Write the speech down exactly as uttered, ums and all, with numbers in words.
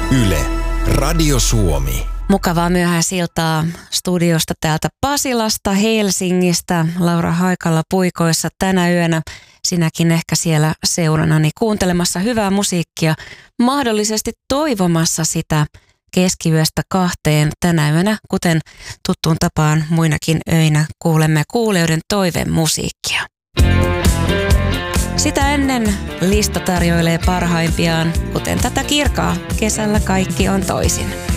Yle, Radio Suomi. Mukavaa myöhäisiltaa studiosta täältä Pasilasta, Helsingistä. Laura Haikala puikoissa tänä yönä. Sinäkin ehkä siellä seurannani kuuntelemassa hyvää musiikkia, mahdollisesti toivomassa sitä keskiyöstä kahteen tänä yönä, kuten tuttuun tapaan muinakin öinä kuulemme kuulijoiden toivemusiikkia. Sitä ennen lista tarjoilee parhaimpiaan, kuten tätä kirkaa. Kesällä kaikki on toisin.